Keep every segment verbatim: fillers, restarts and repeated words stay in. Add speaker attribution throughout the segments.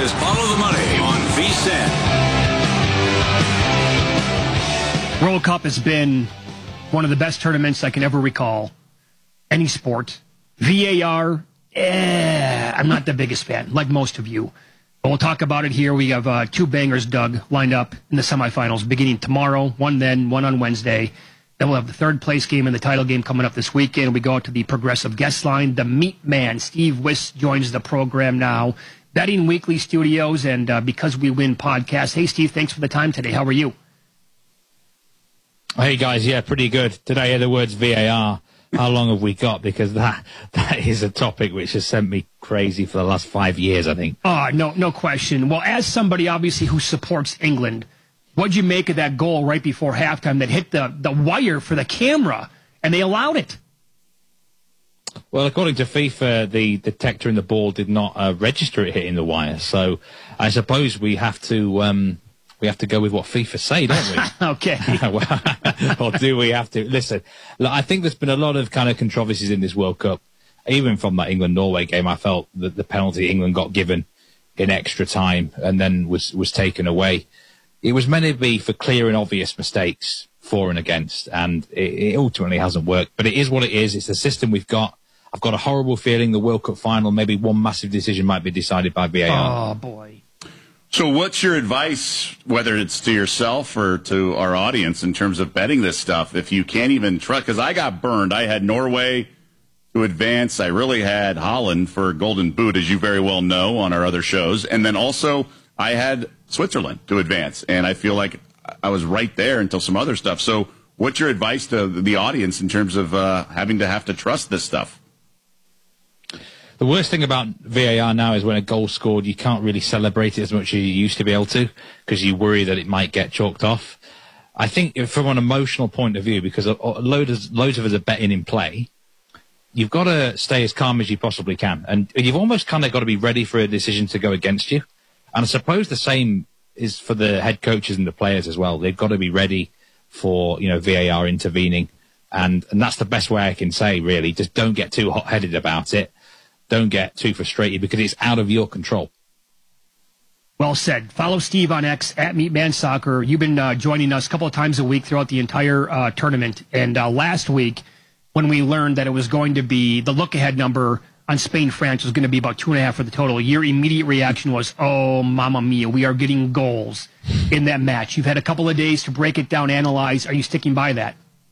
Speaker 1: is Follow the Money on V S I N.
Speaker 2: World Cup has been one of the best tournaments I can ever recall. Any sport. V A R, eh, I'm not the biggest fan, like most of you. But we'll talk about it here. We have uh, two bangers, Doug, lined up in the semifinals beginning tomorrow, one then, one on Wednesday. Then we'll have the third place game and the title game coming up this weekend. We go out to the Progressive guest line. The Meat Man, Steve Wiss, joins the program now. Betting Weekly Studios and uh, Because We Win podcast. Hey, Steve, thanks for the time today. How are you?
Speaker 3: Hey, guys. Yeah, pretty good. Did I hear the words V A R? How long have we got? Because that that is a topic which has sent me crazy for the last five years, I think.
Speaker 2: Oh, no, no question. Well, as somebody, obviously, who supports England, what'd you make of that goal right before halftime that hit the, the wire for the camera, and they allowed it?
Speaker 3: Well, according to FIFA, the detector in the ball did not uh, register it hitting the wire. So I suppose we have to um, we have to go with what FIFA say, don't we?
Speaker 2: Okay.
Speaker 3: Or do we have to? Listen, look, I think there's been a lot of kind of controversies in this World Cup. Even from that England-Norway game, I felt that the penalty England got given in extra time and then was, was taken away. It was meant to be for clear and obvious mistakes for and against, and it, it ultimately hasn't worked. But it is what it is. It's the system we've got. I've got a horrible feeling the World Cup final, maybe one massive decision might be decided by V A R.
Speaker 2: Oh, boy.
Speaker 4: So what's your advice, whether it's to yourself or to our audience, in terms of betting this stuff, if you can't even trust? Because I got burned. I had Norway to advance. I really had Holland for Golden Boot, as you very well know, on our other shows. And then also I had Switzerland to advance, and I feel like I was right there until some other stuff. So what's your advice to the audience in terms of uh, having to have to trust this stuff?
Speaker 3: The worst thing about V A R now is when a goal's scored, you can't really celebrate it as much as you used to be able to because you worry that it might get chalked off. I think from an emotional point of view, because a, a load of, loads of us are betting in play, you've got to stay as calm as you possibly can. And you've almost kind of got to be ready for a decision to go against you. And I suppose the same is for the head coaches and the players as well. They've got to be ready for, you know, V A R intervening. And, and that's the best way I can say, really. Just don't get too hot-headed about it. Don't get too frustrated because it's out of your control.
Speaker 2: Well said. Follow Steve on X, at MeatManSoccer. You've been uh, joining us a couple of times a week throughout the entire uh, tournament. And uh, last week, when we learned that it was going to be, the look-ahead number on Spain-France was going to be about two and a half for the total, your immediate reaction was, oh, mamma mia, we are getting goals in that match. You've had a couple of days to break it down, analyze. Are you sticking by that?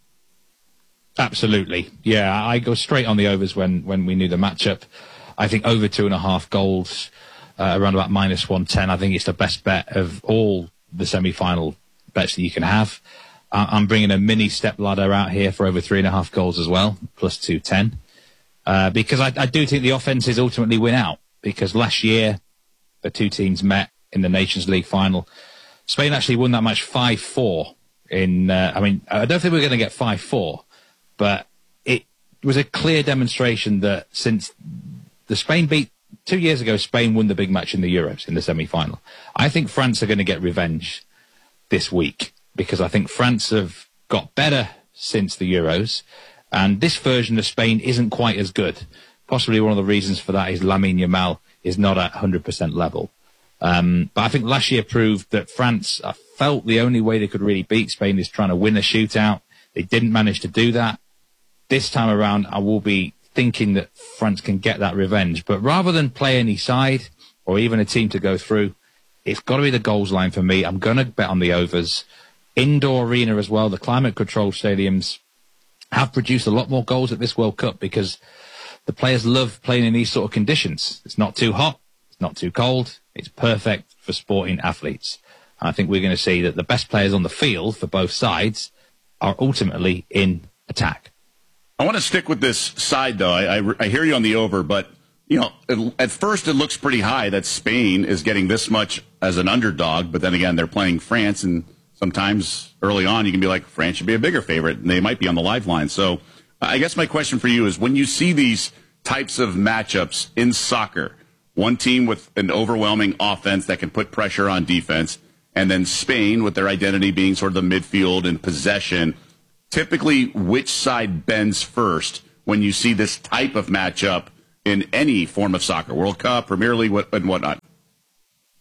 Speaker 3: Absolutely. Yeah, I go straight on the overs when, when we knew the matchup. I think over two and a half goals, uh, around about minus one ten. I think it's the best bet of all the semi-final bets that you can have. Uh, I'm bringing a mini step ladder out here for over three and a half goals as well, plus two ten. Uh, because I, I do think the offenses ultimately win out. Because last year, the two teams met in the Nations League final. Spain actually won that match five four. In, uh, I mean, I don't think we're going to get five four. But it was a clear demonstration that since the Spain beat two years ago, Spain won the big match in the Euros in the semi-final. I think France are going to get revenge this week because I think France have got better since the Euros, and this version of Spain isn't quite as good. Possibly one of the reasons for that is Lamine Yamal is not at one hundred percent level. Um, but I think last year proved that France I felt the only way they could really beat Spain is trying to win a shootout. They didn't manage to do that. This time around, I will be thinking that France can get that revenge. But rather than play any side or even a team to go through, it's got to be the goals line for me. I'm going to bet on the overs. Indoor arena as well. The climate-controlled stadiums have produced a lot more goals at this World Cup because the players love playing in these sort of conditions. It's not too hot. It's not too cold. It's perfect for sporting athletes. And I think we're going to see that the best players on the field for both sides are ultimately in attack.
Speaker 4: I want to stick with this side, though. I, I, I hear you on the over, but, you know, it, at first it looks pretty high that Spain is getting this much as an underdog, but then again, they're playing France, and sometimes early on you can be like, France should be a bigger favorite, and they might be on the lifeline. So I guess my question for you is, when you see these types of matchups in soccer, one team with an overwhelming offense that can put pressure on defense, and then Spain with their identity being sort of the midfield and possession, typically which side bends first when you see this type of matchup in any form of soccer, World Cup, Premier League, what, and whatnot?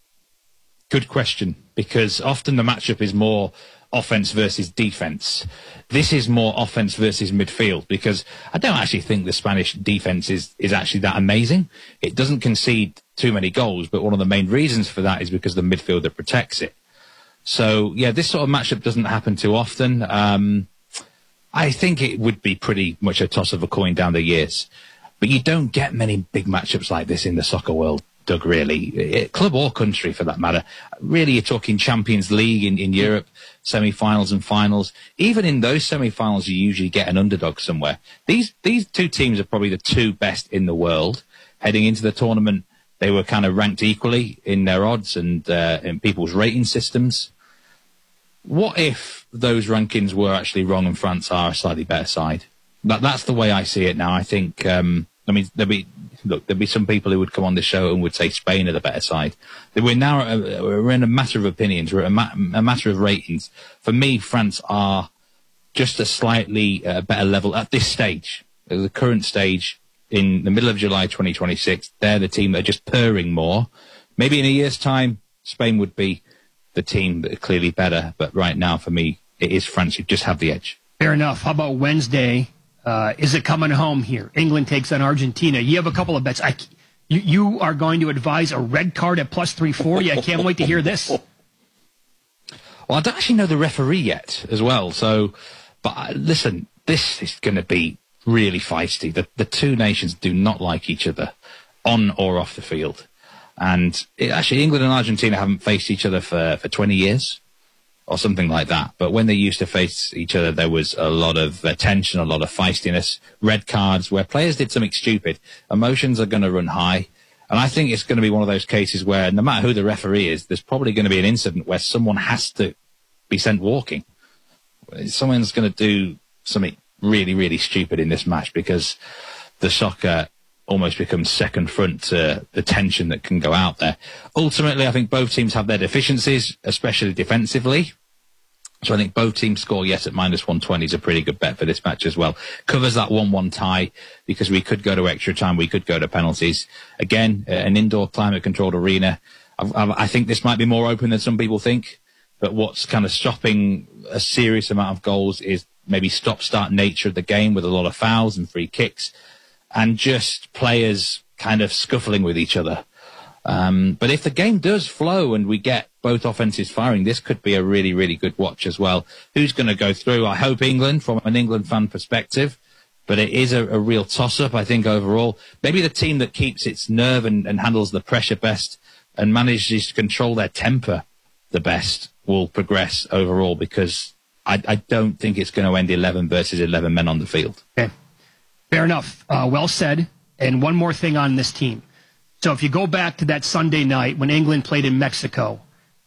Speaker 3: good question, because often the matchup is more offense versus defense. This is more offense versus midfield, because I don't actually think the Spanish defense is, is actually that amazing. It doesn't concede too many goals, but one of the main reasons for that is because the midfielder protects it. So, yeah, this sort of matchup doesn't happen too often. Um, I think it would be pretty much a toss of a coin down the years. But you don't get many big matchups like this in the soccer world, Doug, really. It, club or country, for that matter. Really, you're talking Champions League in, in Europe, semi-finals and finals. Even in those semi-finals, you usually get an underdog somewhere. These these two teams are probably the two best in the world. Heading into the tournament, they were kind of ranked equally in their odds and uh, in people's rating systems. What if those rankings were actually wrong and France are a slightly better side? That, that's the way I see it now. I think, um, I mean, there'll be, look, there'll be some people who would come on this show and would say Spain are the better side. We're now, uh, we're in a matter of opinions. We're a, ma- a matter of ratings. For me, France are just a slightly uh, better level at this stage, at the current stage in the middle of July twenty twenty-six. They're the team that are just purring more. Maybe in a year's time, Spain would be the team that are clearly better. But right now, for me, it is France who just have the edge. Fair enough. How about Wednesday? Uh, is it coming home here? England takes on Argentina. You have a couple of bets. I, you, you are going to advise a red card at plus three forty. I can't wait to hear this. Well, I don't actually know the referee yet as well. So, but uh, listen, this is going to be really feisty. The, the two nations do not like each other on or off the field. And it, actually, England and Argentina haven't faced each other for, for twenty years. Or something like that. But when they used to face each other, there was a lot of uh, tension, a lot of feistiness, red cards, where players did something stupid. Emotions are going to run high. And I think it's going to be one of those cases where no matter who the referee is, there's probably going to be an incident where someone has to be sent walking. Someone's going to do something really, really stupid in this match, because the soccer almost becomes second front to the tension that can go out there. Ultimately, I think both teams have their deficiencies, especially defensively. So I think both teams score yes at minus one twenty is a pretty good bet for this match as well. Covers that one one tie, because we could go to extra time, we could go to penalties. Again, an indoor climate-controlled arena. I, I, I think this might be more open than some people think, but what's kind of stopping a serious amount of goals is maybe stop-start nature of the game with a lot of fouls and free kicks, and just players kind of scuffling with each other. Um, but if the game does flow and we get both offenses firing, this could be a really, really good watch as well. Who's going to go through? I hope England, from an England fan perspective, but it is a, a real toss-up, I think, overall. Maybe the team that keeps its nerve and, and handles the pressure best and manages to control their temper the best will progress overall, because I, I don't think it's going to end eleven versus eleven men on the field. Okay. Fair enough. Uh, well said. And one more thing on this team. So if you go back to that Sunday night when England played in Mexico,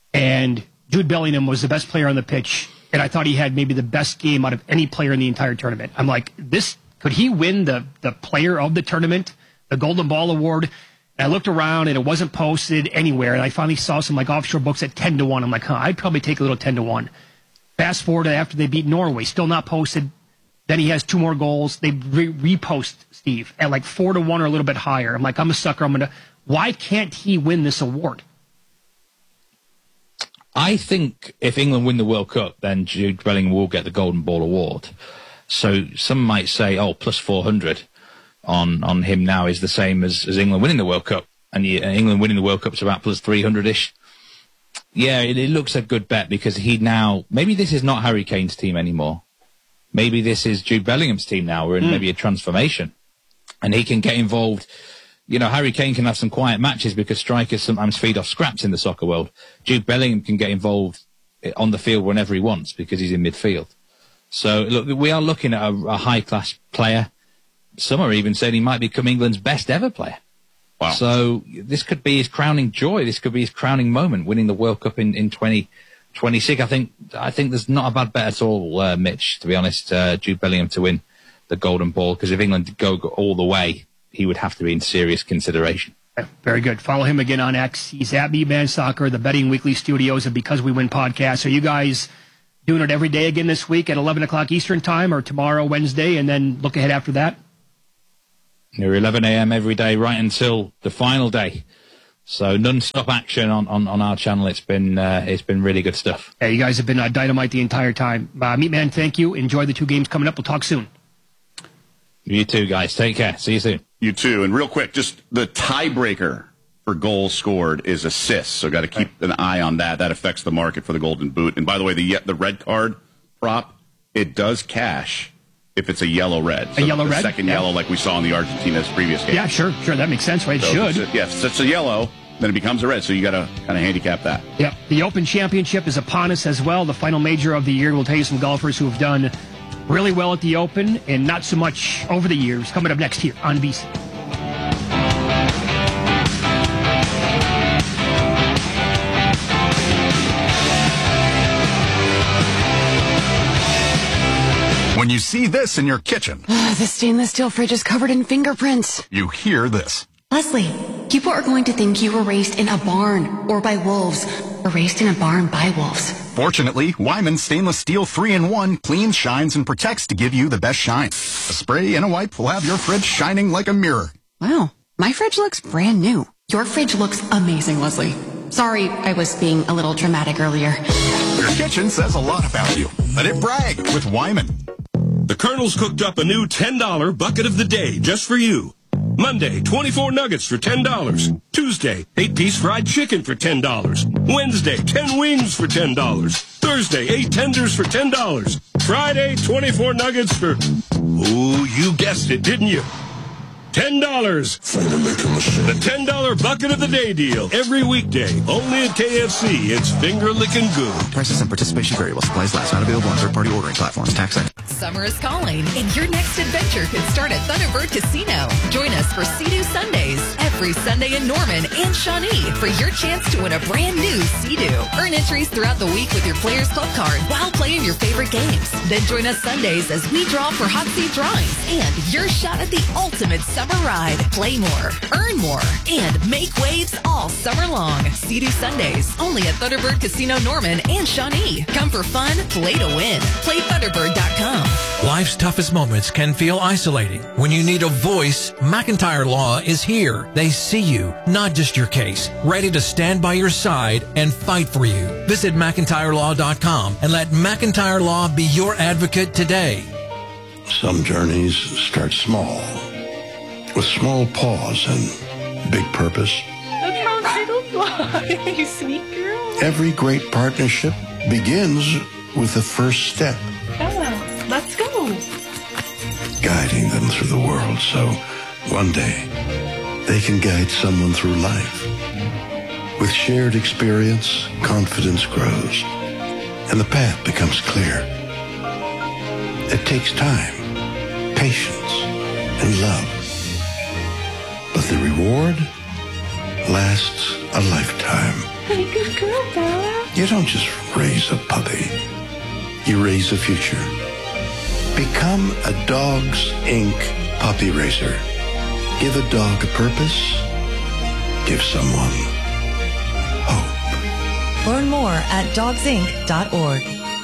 Speaker 3: and Jude Bellingham was the best player on the pitch, and I thought he had maybe the best game out of any player in the entire tournament. I'm like, this could he win the, the player of the tournament, the Golden Ball Award? And I looked around, and it wasn't posted anywhere, and I finally saw some like offshore books at ten to one. I'm like, huh, I'd probably take a little ten to one. Fast forward to after they beat Norway, still not posted. Then he has two more goals. They re- repost Steve at like four to one or a little bit higher. I'm like, I'm a sucker. I'm gonna. Why can't he win this award? I think if England win the World Cup, then Jude Bellingham will get the Golden Ball Award. So some might say, oh, plus four hundred on on him now is the same as, as England winning the World Cup, and you, uh, England winning the World Cup is about plus three hundred ish. Yeah, it, it looks a good bet, because he now maybe this is not Harry Kane's team anymore. Maybe this is Jude Bellingham's team now. We're in mm. maybe a transformation. And he can get involved. You know, Harry Kane can have some quiet matches because strikers sometimes feed off scraps in the soccer world. Jude Bellingham can get involved on the field whenever he wants because he's in midfield. So, look, we are looking at a, a high-class player. Some are even saying he might become England's best ever player. Wow. So this could be his crowning joy. This could be his crowning moment, winning the World Cup in, in twenty twenty-six. I think I think there's not a bad bet at all, uh, Mitch, to be honest, uh, Jude Bellingham to win the Golden Ball, because if England did go, go all the way, he would have to be in serious consideration. Very good. Follow him again on X. He's at B-Man Soccer, the Betting Weekly Studios, and Because We Win podcast. Are you guys doing it every day again this week at eleven o'clock Eastern time, or tomorrow, Wednesday, and then look ahead after that? Near eleven a.m. every day, right until the final day. So non-stop action on, on, on our channel. It's been uh, it's been really good stuff.
Speaker 2: Yeah, you guys have been uh, dynamite the entire time. Uh, Meatman, thank you. Enjoy the two games coming up. We'll talk soon.
Speaker 3: You too, guys. Take care. See you soon.
Speaker 4: You too. And real quick, just the tiebreaker for goals scored is assists. So got to keep an eye on that. That affects the market for the Golden Boot. And by the way, the the red card prop, it does cash if it's a yellow red. So
Speaker 2: a yellow
Speaker 4: the
Speaker 2: red?
Speaker 4: second
Speaker 2: yeah.
Speaker 4: yellow like we saw in the Argentina's previous game.
Speaker 2: Yeah, sure, sure. That makes sense, right? It
Speaker 4: so
Speaker 2: should.
Speaker 4: If it's a, yeah, if it's a yellow, then it becomes a red. So you got to kind of handicap that.
Speaker 2: Yeah. The Open Championship is upon us as well. The final major of the year. We'll tell you some golfers who have done really well at the Open and not so much over the years. Coming up next here on V C.
Speaker 5: When you see this in your kitchen,
Speaker 6: The stainless steel fridge is covered in fingerprints.
Speaker 5: you hear this.
Speaker 6: Leslie, people are going to think you were raised in a barn or by wolves, or raised in a barn by wolves.
Speaker 5: Fortunately, Wyman Stainless Steel three in one cleans, shines, and protects to give you the best shine. A spray and a wipe will have your fridge shining like a mirror.
Speaker 6: Wow, my fridge looks brand new. Your fridge looks amazing, Leslie. Sorry, I was being a little dramatic earlier.
Speaker 5: Your kitchen says a lot about you. Let it brag with Wyman.
Speaker 7: The Colonel's cooked up a new ten dollar bucket of the day just for you. Monday, twenty-four nuggets for ten dollars. Tuesday, eight piece fried chicken for ten dollars. Wednesday, ten wings for ten dollars. Thursday, eight tenders for ten dollars. Friday, twenty-four nuggets for... Ooh, you guessed it, didn't you? ten dollars. The ten dollar bucket of the day deal. Every weekday. Only at K F C. It's finger licking good.
Speaker 8: Prices and participation vary while supplies last. Not available on third-party ordering platforms. Tax item.
Speaker 9: Summer is calling, and your next adventure could start at Thunderbird Casino. Join us for Sea-Doo Sundays every Sunday in Norman and Shawnee for your chance to win a brand new Sea-Doo. Earn entries throughout the week with your Players Club card while playing your favorite games. Then join us Sundays as we draw for hot seat drawings and your shot at the ultimate summer ride. Play more, earn more, and make waves all summer long. Sea-Doo Sundays only at Thunderbird Casino Norman and Shawnee. Come for fun, play to win. Play Thunderbird dot com.
Speaker 10: Life's toughest moments can feel isolating. When you need a voice, McIntyre Law is here. They see you, not just your case, ready to stand by your side and fight for you. Visit McIntyre Law dot com and let McIntyre Law be your advocate today.
Speaker 11: Some journeys start small, with small pause and big purpose.
Speaker 12: That's how Skittles fly, you sweet girl.
Speaker 11: Every great partnership begins with the first step.
Speaker 12: Oh, let's go.
Speaker 11: Guiding them through the world so one day they can guide someone through life. With shared experience, confidence grows, and the path becomes clear. It takes time, patience, and love. But the reward lasts a lifetime.
Speaker 12: Hey, good girl, Bella.
Speaker 11: You don't just raise a puppy. You raise a future. Become a Dogs Incorporated puppy raiser. Give a dog a purpose. Give someone hope.
Speaker 13: Learn more at dogs inc dot org.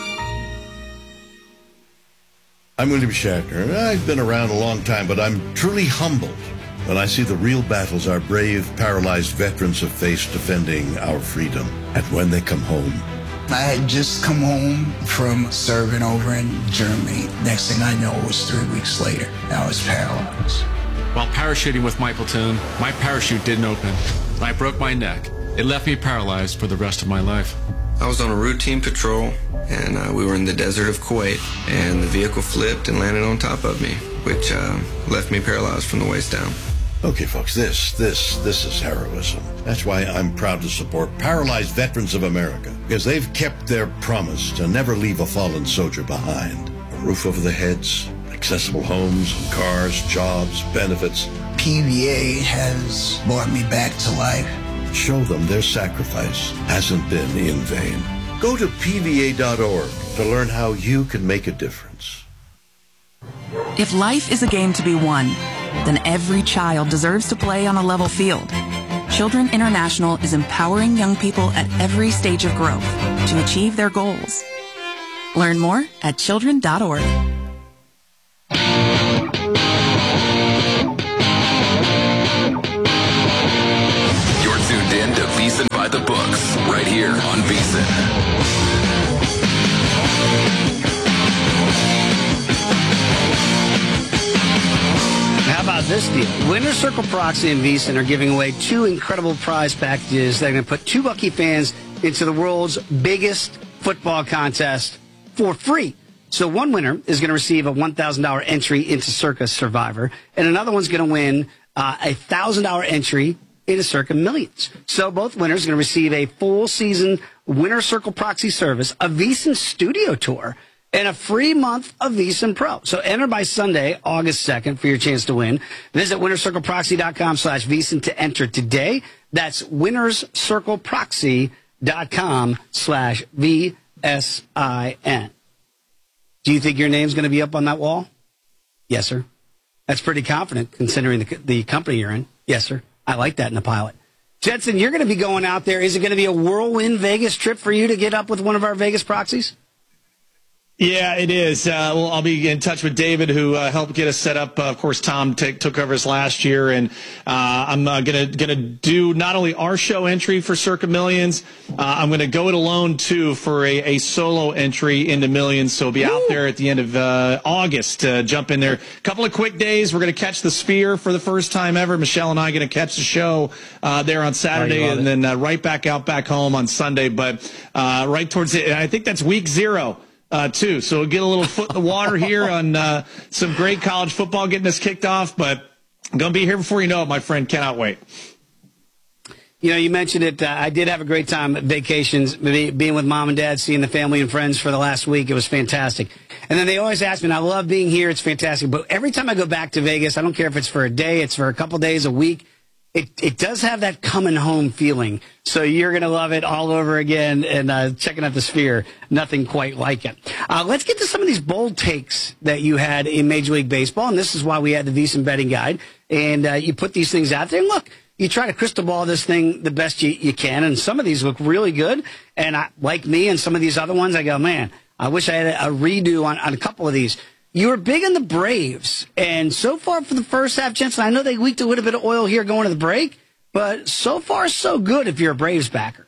Speaker 14: I'm William Shatner. I've been around a long time, but I'm truly humbled when I see the real battles our brave, paralyzed veterans have faced defending our freedom. And when they come home,
Speaker 15: I had just come home from serving over in Germany. Next thing I know, it was three weeks later. I was paralyzed.
Speaker 16: While parachuting with my platoon, my parachute didn't open. I broke my neck. It left me paralyzed for the rest of my life.
Speaker 17: I was on a routine patrol, and uh, we were in the desert of Kuwait, and the vehicle flipped and landed on top of me, which uh, left me paralyzed from the waist down.
Speaker 14: Okay, folks, this, this, this is heroism. That's why I'm proud to support Paralyzed Veterans of America, because they've kept their promise to never leave a fallen soldier behind. A roof over their heads, accessible homes and cars, jobs, benefits.
Speaker 15: P V A has brought me back to life.
Speaker 14: Show them their sacrifice hasn't been in vain. Go to P V A dot org to learn how you can make a difference.
Speaker 18: If life is a game to be won, then every child deserves to play on a level field. Children International is empowering young people at every stage of growth to achieve their goals. Learn more at children dot org.
Speaker 19: You're tuned VSiN by the books, right here on VSiN.
Speaker 20: How about this deal? Winner's Circle Proxy and VSiN are giving away two incredible prize packages that are going to put two Bucky fans into the world's biggest football contest for free. So one winner is going to receive a one thousand dollars entry into Circa Survivor, and another one's going to win uh, a one thousand dollars entry into Circa Millions. So both winners are going to receive a full season Winner's Circle Proxy service, a VSiN studio tour, and a free month of VSiN Pro. So enter by Sunday, August second, for your chance to win. Visit winnerscircleproxy.com slash VSiN to enter today. That's winnerscircleproxy.com slash V S I N. Do you think your name's going to be up on that wall? Yes, sir. That's pretty confident considering the, the company you're in. Yes, sir. I like that in the pilot. Jensen, you're going to be going out there. Is it going to be a whirlwind Vegas trip for you to get up with one of our Vegas proxies?
Speaker 21: Yeah, it is. Uh, well, I'll be in touch with David, who uh, helped get us set up. Uh, of course, Tom t- took over us last year, and uh, I'm uh, gonna gonna do not only our show entry for Circa Millions. Uh, I'm gonna go it alone too for a, a solo entry into Millions. So I'll be Ooh. out there at the end of uh, August. Uh, jump in there. A couple of quick days. We're gonna catch the Sphere for the first time ever. Michelle and I are gonna catch the show uh, there on Saturday, and it. then uh, right back out back home on Sunday. But uh, right towards it, I think that's week zero. Uh, too. So we'll get a little foot in the water here on uh, some great college football getting us kicked off, but I'm going to be here before you know it, my friend. Cannot wait.
Speaker 20: You know, you mentioned it. Uh, I did have a great time at vacations, being with mom and dad, seeing the family and friends for the last week. It was fantastic. And then they always ask me, and I love being here. It's fantastic. But every time I go back to Vegas, I don't care if it's for a day, it's for a couple days, a week. It it does have that coming home feeling. So you're going to love it all over again. And uh, checking out the Sphere, nothing quite like it. Uh, let's get to some of these bold takes that you had in Major League Baseball. And this is why we had the VSiN betting guide. And uh, you put these things out there. And look, you try to crystal ball this thing the best you, you can. And some of these look really good. And I, like me and some of these other ones, I go, man, I wish I had a, a redo on, on a couple of these. You were big on the Braves, and so far for the first half, Jensen, I know they leaked a little bit of oil here going to the break, but so far so good if you're a Braves backer.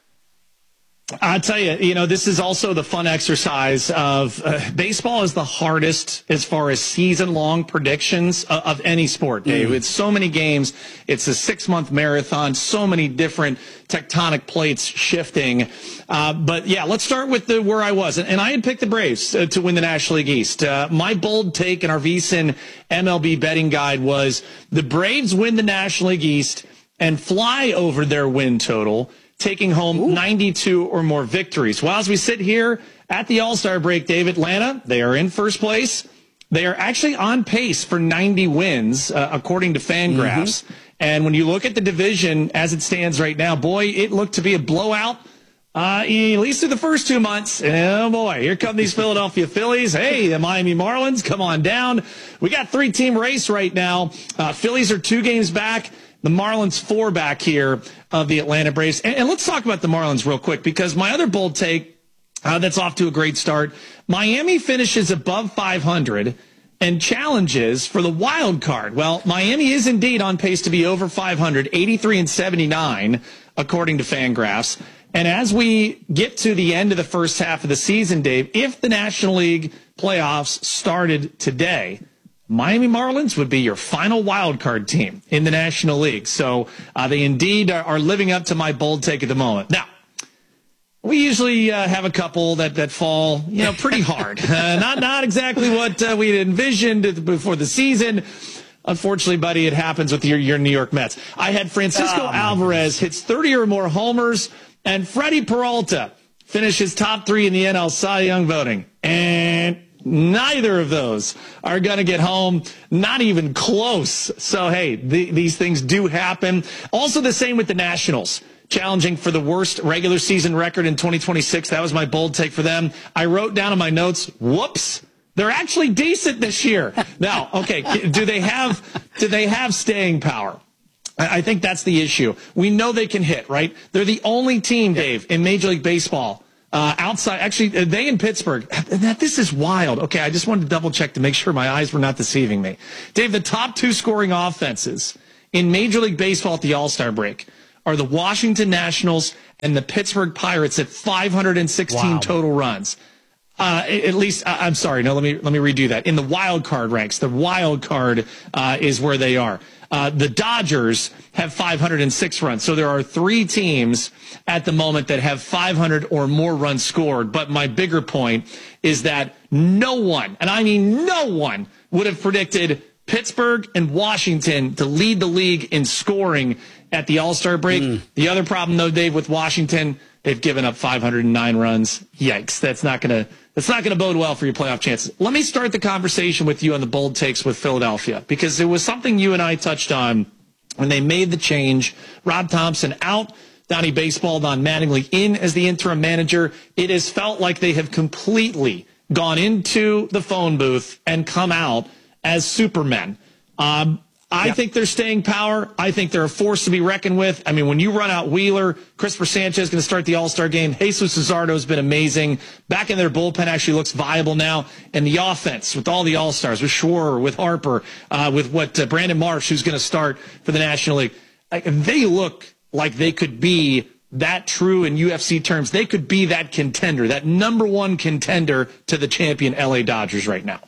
Speaker 21: I'll tell you, you know, this is also the fun exercise of uh, baseball is the hardest as far as season-long predictions of, of any sport, Dave. Mm. It's so many games. It's a six-month marathon, so many different tectonic plates shifting. Uh, but, yeah, let's start with the where I was. And, and I had picked the Braves uh, to win the National League East. Uh, my bold take in our VSiN M L B betting guide was the Braves win the National League East and fly over their win total, taking home Ooh. ninety-two or more victories. Well, as we sit here at the All-Star break, Dave, Atlanta, they are in first place. They are actually on pace for ninety wins, uh, according to Fangraphs. Mm-hmm. And when you look at the division as it stands right now, boy, it looked to be a blowout, uh, at least through the first two months. Oh, boy, here come these Philadelphia Phillies. Hey, the Miami Marlins, come on down. We got three-team race right now. Uh, Phillies are two games back. The Marlins four back here of the Atlanta Braves. And, and let's talk about the Marlins real quick, because my other bold take uh, that's off to a great start. Miami finishes above five hundred and challenges for the wild card. Well, Miami is indeed on pace to be over five hundred, eighty-three and seventy-nine, according to Fangraphs. And as we get to the end of the first half of the season, Dave, if the National League playoffs started today, Miami Marlins would be your final wild card team in the National League. So uh, they indeed are, are living up to my bold take at the moment. Now, we usually uh, have a couple that, that fall, you know, pretty hard. uh, not not exactly what uh, we had envisioned before the season. Unfortunately, buddy, it happens with your, your New York Mets. I had Francisco oh, Alvarez hits thirty or more homers, and Freddie Peralta finishes top three in the N L Cy Young voting. And neither of those are going to get home, not even close. So, hey, the, these things do happen. Also the same with the Nationals, challenging for the worst regular season record in twenty twenty-six. That was my bold take for them. I wrote down in my notes, whoops, they're actually decent this year. Now, okay, do they have do they have staying power? I think that's the issue. We know they can hit, right? They're the only team, Dave, in Major League Baseball Uh, outside, actually, they in Pittsburgh. That this is wild. Okay, I just wanted to double check to make sure my eyes were not deceiving me. Dave, the top two scoring offenses in Major League Baseball at the All-Star break are the Washington Nationals and the Pittsburgh Pirates at five hundred sixteen
Speaker 20: Wow.
Speaker 21: total runs. Uh, at least, uh, I'm sorry. No, let me let me redo that. In the wild card ranks, the wild card uh, is where they are. Uh, the Dodgers have five hundred six runs. So there are three teams at the moment that have five hundred or more runs scored. But my bigger point is that no one, and I mean no one, would have predicted Pittsburgh and Washington to lead the league in scoring at the All-Star break. Mm. The other problem, though, Dave, with Washington, they've given up five hundred nine runs. Yikes. That's not going to that's not going to bode well for your playoff chances. Let me start the conversation with you on the bold takes with Philadelphia, because it was something you and I touched on when they made the change. Rob Thompson out, Donnie Baseball, Don Mattingly in as the interim manager. It has felt like they have completely gone into the phone booth and come out as supermen. Um, I yep. think they're staying power. I think they're a force to be reckoned with. I mean, when you run out Wheeler, Christopher Sanchez is going to start the All-Star game. Jesus Luzardo has been amazing. Back in their bullpen actually looks viable now. And the offense with all the All-Stars, with Schwarber, with Harper, uh, with what uh, Brandon Marsh, who's going to start for the National League. Like, they look like they could be that true in U F C terms. They could be that contender, that number one contender to the champion L A Dodgers right now.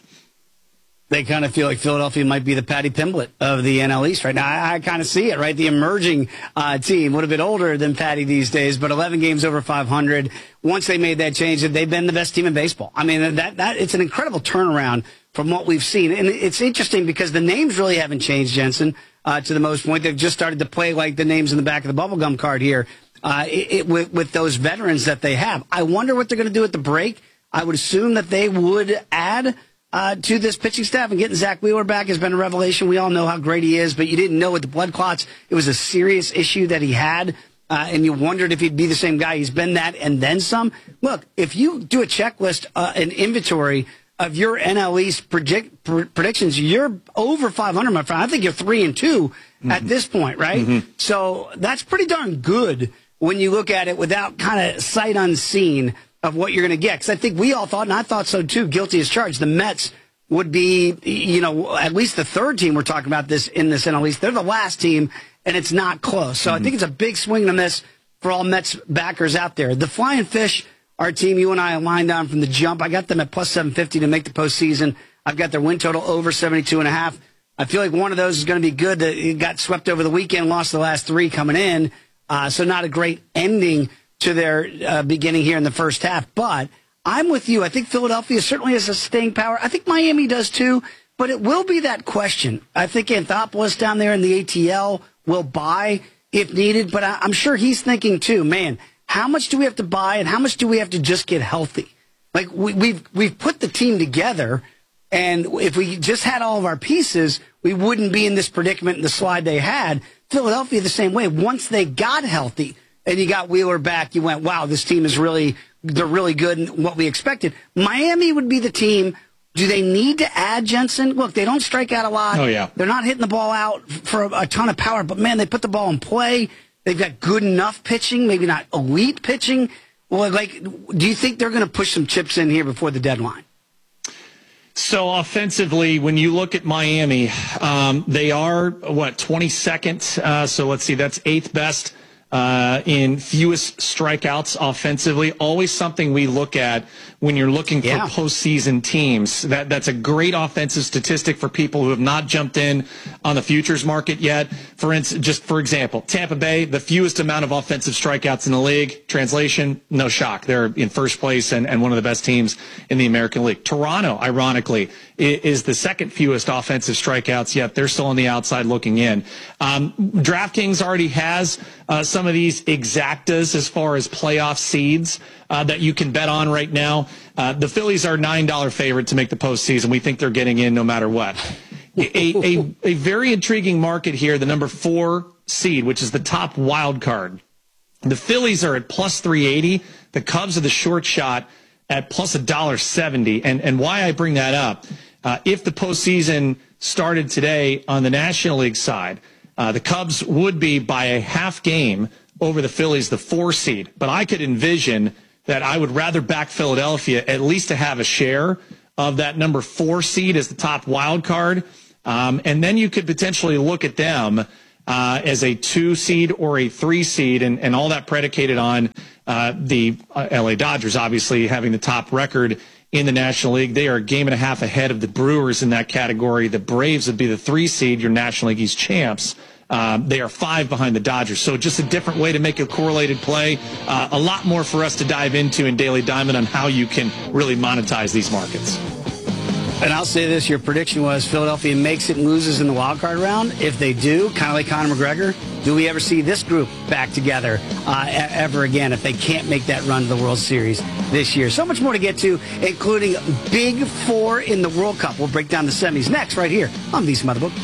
Speaker 20: They kind of feel like Philadelphia might be the Patty Pimblett of the N L East right now. I, I kind of see it, right? The emerging uh, team, a little bit older than Patty these days, but eleven games over five hundred. Once they made that change, they've been the best team in baseball. I mean, that that it's an incredible turnaround from what we've seen. And it's interesting because the names really haven't changed, Jensen, uh, to the most point. They've just started to play like the names in the back of the bubblegum card here uh, it, it, with, with those veterans that they have. I wonder what they're going to do at the break. I would assume that they would add Uh, to this pitching staff, and getting Zach Wheeler back has been a revelation. We all know how great he is, but you didn't know with the blood clots, it was a serious issue that he had, uh, and you wondered if he'd be the same guy. He's been that and then some. Look, if you do a checklist, uh, an inventory of your N L East predict, pr- predictions, you're over five hundred, my friend. I think you're three and two mm-hmm. at this point, right? Mm-hmm. So that's pretty darn good when you look at it without kind of sight unseen of what you're going to get. Because I think we all thought, and I thought so too, guilty as charged, the Mets would be, you know, at least the third team we're talking about this in this N L East. They're the last team, and it's not close. So mm-hmm. I think it's a big swing and a miss for all Mets backers out there. The Flying Fish, our team, you and I aligned on from the jump. I got them at plus seven fifty to make the postseason. I've got their win total over seventy-two and a half. I feel like one of those is going to be good. It got swept over the weekend, lost the last three coming in. Uh, so not a great ending to their uh, beginning here in the first half. But I'm with you. I think Philadelphia certainly has a staying power. I think Miami does too, but it will be that question. I think Anthopoulos down there in the A T L will buy if needed, but I, I'm sure he's thinking too, man, how much do we have to buy and how much do we have to just get healthy? Like we, we've, we've put the team together, and if we just had all of our pieces, we wouldn't be in this predicament in the slide they had. Philadelphia the same way. Once they got healthy, and you got Wheeler back, you went, wow, this team is really, they're really good and what we expected. Miami would be the team. Do they need to add Jensen? Look, they don't strike out a lot.
Speaker 21: Oh, yeah.
Speaker 20: They're not hitting the ball out for a, a ton of power, but man, they put the ball in play. They've got good enough pitching, maybe not elite pitching. Well, like, do you think they're going to push some chips in here before the deadline?
Speaker 21: So offensively, when you look at Miami, um, they are, what, twenty-second? Uh, so let's see, that's eighth best. Uh, in fewest strikeouts offensively, always something we look at when you're looking for yeah. postseason teams. That that's a great offensive statistic for people who have not jumped in on the futures market yet. For instance, just for example, Tampa Bay, the fewest amount of offensive strikeouts in the league. Translation, no shock. They're in first place and, and one of the best teams in the American League. Toronto, ironically, is the second fewest offensive strikeouts, yet they're still on the outside looking in. Um, DraftKings already has uh, some of these exactas as far as playoff seeds uh, that you can bet on right now. Uh, the Phillies are nine dollar favorite to make the postseason. We think they're getting in no matter what. a, a, a very intriguing market here, the number four seed, which is the top wild card. The Phillies are at plus three eighty. The Cubs are the short shot at plus one dollar seventy. And, and why I bring that up, uh, if the postseason started today on the National League side, uh, the Cubs would be by a half game over the Phillies, the four seed. But I could envision that I would rather back Philadelphia at least to have a share of that number four seed as the top wild card. Um, and then you could potentially look at them uh, as a two seed or a three seed, and, and all that predicated on uh, the uh, L A Dodgers, obviously having the top record in the National League. They are a game and a half ahead of the Brewers in that category. The Braves would be the three seed, your National League East champs. Um, they are five behind the Dodgers. So just a different way to make a correlated play. Uh, a lot more for us to dive into in Daily Diamond on how you can really monetize these markets.
Speaker 20: And I'll say this, your prediction was Philadelphia makes it and loses in the wild card round. If they do, kind of like Conor McGregor, do we ever see this group back together uh, ever again if they can't make that run to the World Series this year? So much more to get to, including Big Four in the World Cup. We'll break down the semis next right here on VSiN by the Book.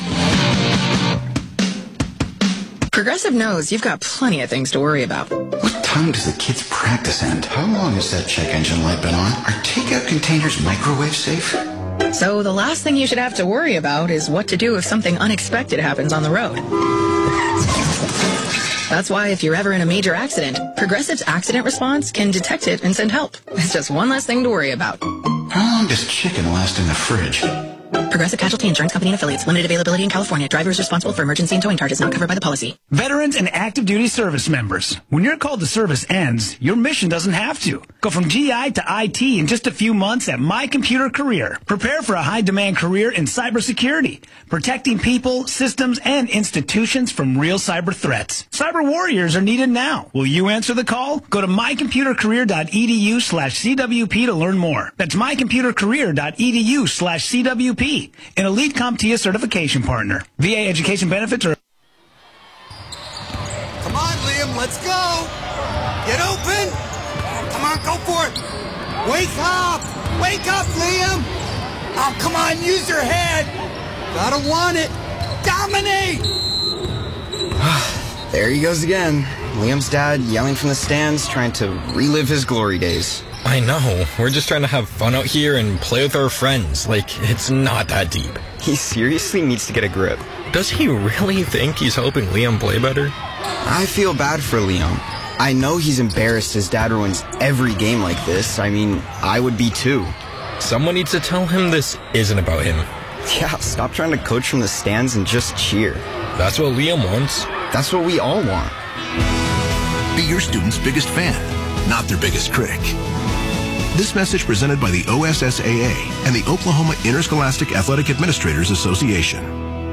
Speaker 1: Progressive knows you've got plenty of things to worry about.
Speaker 22: What time does the kids' practice end? How long has that check engine light been on? Are takeout containers microwave safe?
Speaker 1: So the last thing you should have to worry about is what to do if something unexpected happens on the road. That's why if you're ever in a major accident, Progressive's accident response can detect it and send help. It's just one less thing to worry about.
Speaker 22: How long does chicken last in the fridge?
Speaker 1: Progressive Casualty Insurance Company and Affiliates. Limited availability in California. Drivers responsible for emergency and towing charges not covered by the policy.
Speaker 23: Veterans and active duty service members. When your call to service ends, your mission doesn't have to. Go from G I to I T in just a few months at My Computer Career. Prepare for a high-demand career in cybersecurity, protecting people, systems, and institutions from real cyber threats. Cyber warriors are needed now. Will you answer the call? Go to mycomputercareer.edu slash CWP to learn more. That's mycomputercareer.edu slash CWP. An elite CompTIA certification partner. V A education benefits are...
Speaker 24: Come on, Liam, let's go. Get open. Come on, go for it. Wake up. Wake up, Liam. Oh, come on, use your head. Gotta want it. Dominate.
Speaker 25: There he goes again. Liam's dad yelling from the stands, trying to relive his glory days.
Speaker 26: I know. We're just trying to have fun out here and play with our friends. Like, it's not that deep.
Speaker 25: He seriously needs to get a grip.
Speaker 26: Does he really think he's helping Liam play better?
Speaker 25: I feel bad for Liam. I know he's embarrassed his dad ruins every game like this. I mean, I would be too.
Speaker 26: Someone needs to tell him this isn't about him.
Speaker 25: Yeah, stop trying to coach from the stands and just cheer.
Speaker 26: That's what Liam wants.
Speaker 25: That's what we all want.
Speaker 27: Be your student's biggest fan, not their biggest critic. This message presented by the O S S A A and the Oklahoma Interscholastic Athletic Administrators Association.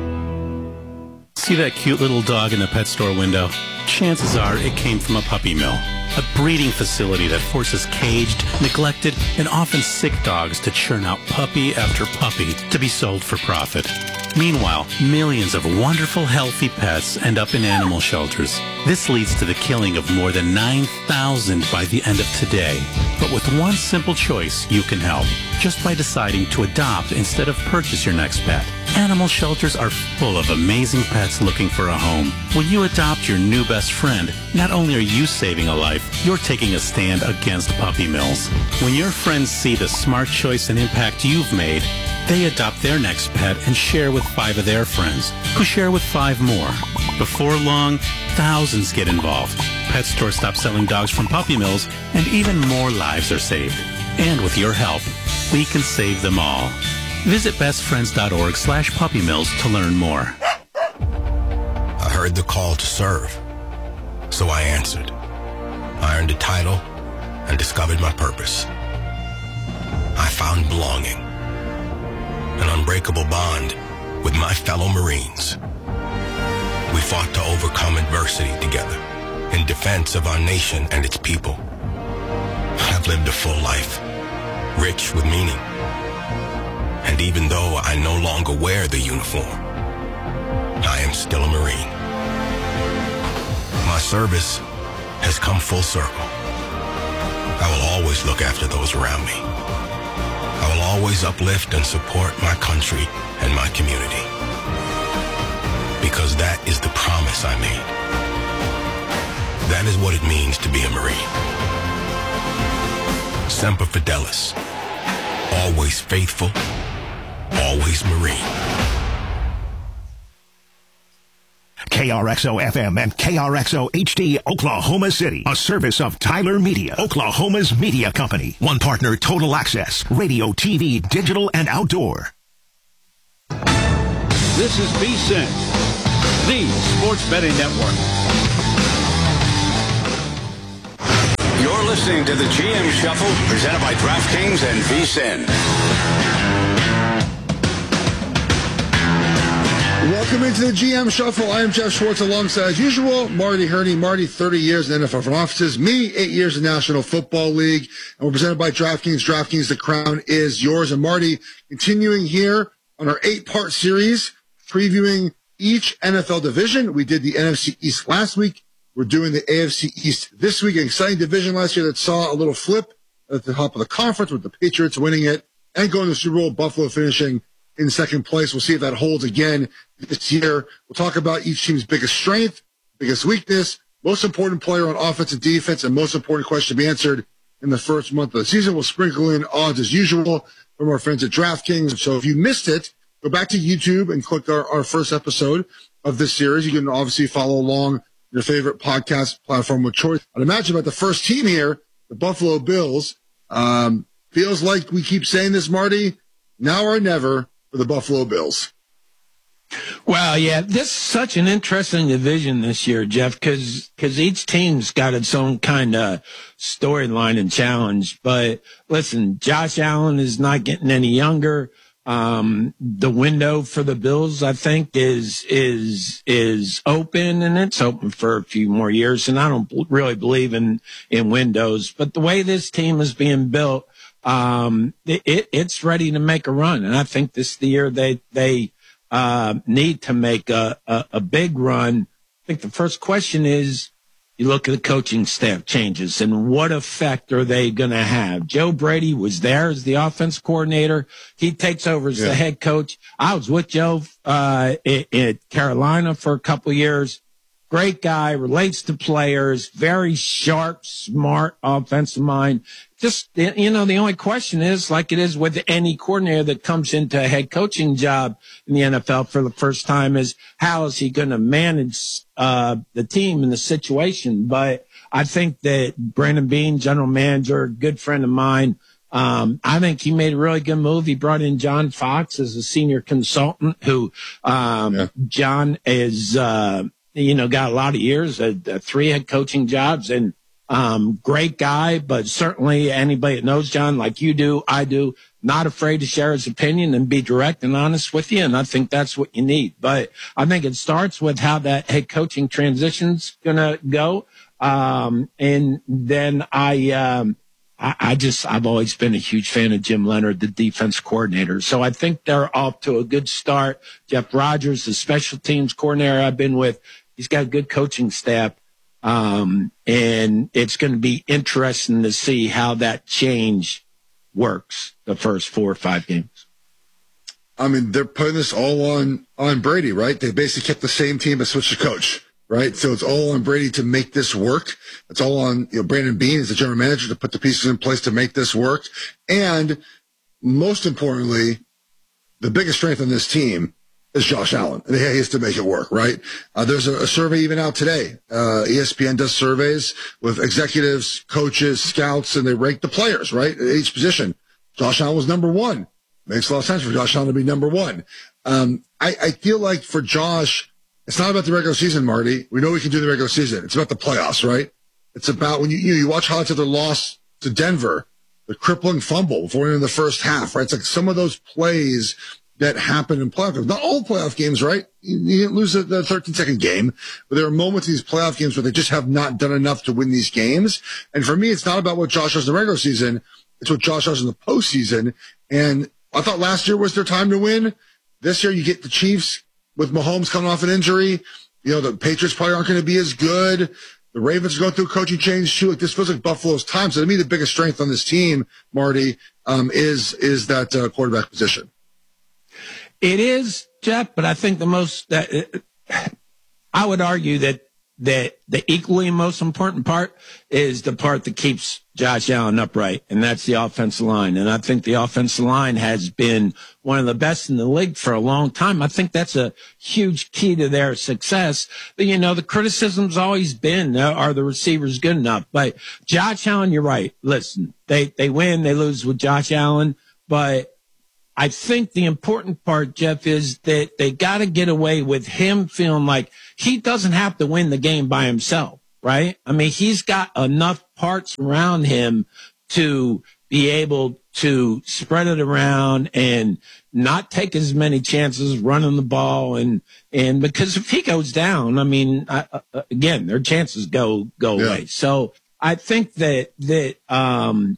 Speaker 28: See that cute little dog in the pet store window? Chances are it came from a puppy mill, a breeding facility that forces caged, neglected, and often sick dogs to churn out puppy after puppy to be sold for profit. Meanwhile, millions of wonderful, healthy pets end up in animal shelters. This leads to the killing of more than nine thousand by the end of today. But with one simple choice, you can help. Just by deciding to adopt instead of purchase your next pet. Animal shelters are full of amazing pets looking for a home. When you adopt your new best friend, not only are you saving a life, you're taking a stand against puppy mills. When your friends see the smart choice and impact you've made, they adopt their next pet and share with five of their friends, who share with five more. Before long, thousands get involved. Pet stores stop selling dogs from puppy mills, and even more lives are saved. And with your help, we can save them all. Visit bestfriends.org slash puppy mills to learn more.
Speaker 27: I heard the call to serve, so I answered. I earned a title and discovered my purpose. I found belonging, an unbreakable bond with my fellow Marines. We fought to overcome adversity together in defense of our nation and its people. I've lived a full life, rich with meaning. And even though I no longer wear the uniform, I am still a Marine. My service has come full circle. I will always look after those around me. I will always uplift and support my country and my community. Because that is the promise I made. That is what it means to be a Marine. Semper Fidelis. Always faithful. Always Marine.
Speaker 29: K R X O F M and K R X O H D Oklahoma City, a service of Tyler Media, Oklahoma's media company. One partner, Total Access, radio, T V, digital, and outdoor.
Speaker 30: This is VSiN,
Speaker 2: the Sports Betting Network.
Speaker 19: You're listening to the G M Shuffle, presented by DraftKings and V S I N.
Speaker 3: Welcome into the G M Shuffle. I am Jeff Schwartz alongside, as usual, Marty Herney. Marty, thirty years in N F L front offices. Me, eight years in National Football League. And we're presented by DraftKings. DraftKings, the crown is yours. And Marty, continuing here on our eight-part series, previewing each N F L division. We did the N F C East last week. We're doing the A F C East this week. An exciting division last year that saw a little flip at the top of the conference with the Patriots winning it and going to the Super Bowl, Buffalo finishing in second place. We'll see if that holds again this year. We'll talk about each team's biggest strength, biggest weakness, most important player on offense and defense, and most important question to be answered in the first month of the season. We'll sprinkle in odds as usual from our friends at DraftKings. So if you missed it, go back to YouTube and click our, our first episode of this series. You can obviously follow along your favorite podcast platform with choice. I'd imagine about the first team here, the Buffalo Bills. Um, feels like we keep saying this, Marty, now or never for the Buffalo Bills.
Speaker 4: Well, yeah, this is such an interesting division this year, Jeff, because because each team's got its own kind of storyline and challenge. But listen, Josh Allen is not getting any younger. Um, the window for the Bills, I think, is is is open, and it's open for a few more years. And I don't really believe in in windows, but the way this team is being built, um, it, it's ready to make a run. And I think this is the year they they uh, need to make a, a a big run. I think the first question is, you look at the coaching staff changes and what effect are they going to have? Joe Brady was there as the offense coordinator. He takes over as yeah. the head coach. I was with Joe uh, at Carolina for a couple of years. Great guy, relates to players, very sharp, smart offensive mind. Just, you know, the only question is, like it is with any coordinator that comes into a head coaching job in the N F L for the first time, is how is he going to manage uh the team and the situation? But I think that Brandon Beane, general manager, good friend of mine, um, I think he made a really good move. He brought in John Fox as a senior consultant who, um, yeah. John is, uh, you know, got a lot of years, uh, three head coaching jobs, and um, great guy, but certainly anybody that knows John like you do, I do, not afraid to share his opinion and be direct and honest with you. And I think that's what you need. But I think it starts with how that head coaching transition's going to go. Um, and then I, um, I, I just, I've always been a huge fan of Jim Leonard, the defense coordinator. So I think they're off to a good start. Jeff Rogers, the special teams coordinator I've been with, he's got a good coaching staff. Um, and it's going to be interesting to see how that change works the first four or five games.
Speaker 3: I mean, they're putting this all on, on Brady, right? They basically kept the same team but switched the coach, right? So it's all on Brady to make this work. It's all on, you know, Brandon Beane as the general manager to put the pieces in place to make this work. And most importantly, the biggest strength on this team is Josh Allen. And he has to make it work, right? Uh, there's a, a survey even out today. Uh, E S P N does surveys with executives, coaches, scouts, and they rank the players, right? At each position. Josh Allen was number one. Makes a lot of sense for Josh Allen to be number one. Um, I, I feel like for Josh, it's not about the regular season, Marty. We know we can do the regular season. It's about the playoffs, right? It's about when you, you, you watch highlights of their loss to Denver, the crippling fumble before in the first half, right? It's like some of those plays that happened in playoff games. Not all playoff games, right? You, you didn't lose the, the thirteen second game, but there are moments in these playoff games where they just have not done enough to win these games. And for me, it's not about what Josh does in the regular season. It's what Josh does in the postseason. And I thought last year was their time to win. This year you get the Chiefs with Mahomes coming off an injury. You know, the Patriots probably aren't going to be as good. The Ravens are going through a coaching change too. Like this feels like Buffalo's time. So to me, the biggest strength on this team, Marty, um, is, is that uh, quarterback position.
Speaker 4: It is, Jeff, but I think the most, uh, I would argue that, that the equally most important part is the part that keeps Josh Allen upright, and that's the offensive line. And I think the offensive line has been one of the best in the league for a long time. I think that's a huge key to their success. But, you know, the criticism's always been, uh, are the receivers good enough? But Josh Allen, you're right. Listen, they, they win, they lose with Josh Allen, but I think the important part, Jeff, is that they got to get away with him feeling like he doesn't have to win the game by himself, right? I mean, he's got enough parts around him to be able to spread it around and not take as many chances running the ball. And, and because if he goes down, I mean, I, uh, again, their chances go, go yeah. away. So I think that, that, um,